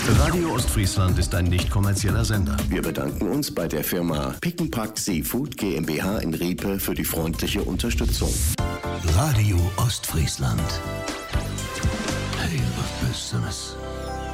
Radio Ostfriesland ist ein nicht kommerzieller Sender. Wir bedanken uns bei der Firma Pick-n-Pack Seafood GmbH in Riepe für die freundliche Unterstützung. Radio Ostfriesland. Hey, was Besseres.